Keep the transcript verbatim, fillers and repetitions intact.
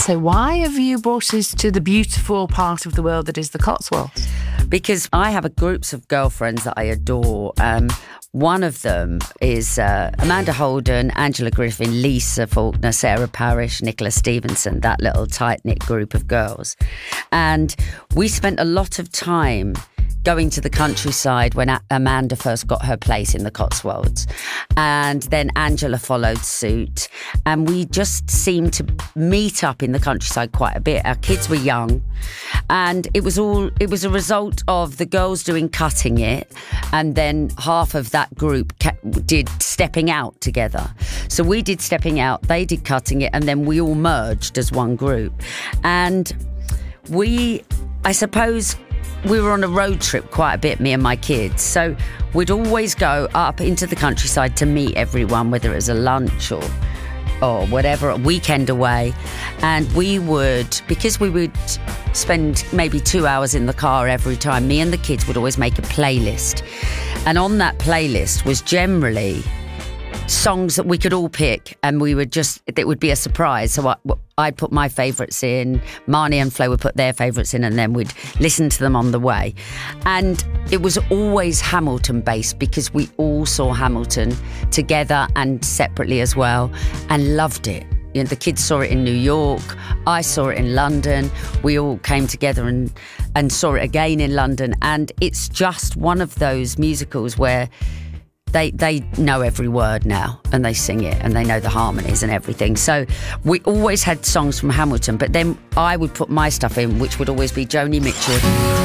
So why have you brought us to the beautiful part of the world that is the Cotswolds? Because I have a groups of girlfriends that I adore. Um, one of them is uh, Amanda Holden, Angela Griffin, Lisa Faulkner, Sarah Parish, Nicola Stevenson, that little tight-knit group of girls. And we spent a lot of time going to the countryside when a- Amanda first got her place in the Cotswolds. And then Angela followed suit. And we just seemed to meet up in the countryside quite a bit. Our kids were young. And it was all, it was a result of the girls doing Cutting It. And then half of that group ca- did Stepping Out together. So we did Stepping Out, they did Cutting It, and then we all merged as one group. And we, I suppose, we were on a road trip quite a bit, me and my kids. So we'd always go up into the countryside to meet everyone, whether it was a lunch or or whatever, a weekend away. And we would, because we would spend maybe two hours in the car every time, me and the kids would always make a playlist. And on that playlist was generally songs that we could all pick, and we would just, it would be a surprise. So I, I'd put my favourites in, Marnie and Flo would put their favourites in, and then we'd listen to them on the way. And it was always Hamilton based, because we all saw Hamilton together and separately as well, and loved it. You know, the kids saw it in New York, I saw it in London, we all came together and, and saw it again in London. And it's just one of those musicals where They they know every word now, and they sing it, and they know the harmonies and everything. So we always had songs from Hamilton, but then I would put my stuff in, which would always be Joni Mitchell.